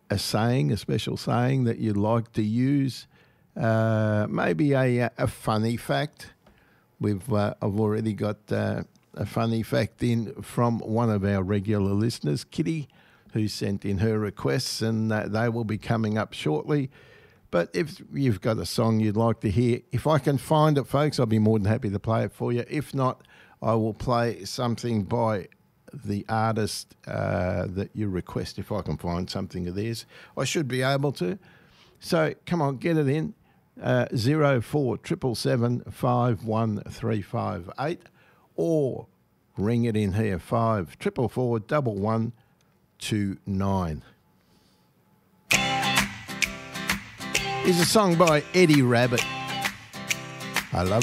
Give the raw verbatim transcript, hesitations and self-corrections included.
a saying, a special saying that you'd like to use, uh, maybe a, a funny fact. We've uh, I've already got uh, a funny fact in from one of our regular listeners, Kitty, who sent in her requests, and uh, they will be coming up shortly. But if you've got a song you'd like to hear, if I can find it, folks, I'll be more than happy to play it for you. If not, I will play something by the artist uh, that you request, if I can find something of theirs. I should be able to. So come on, get it in. Uh, zero four triple seven five one three five eight, or ring it in here, five triple four double one two nine. Is a song by Eddie Rabbit. I love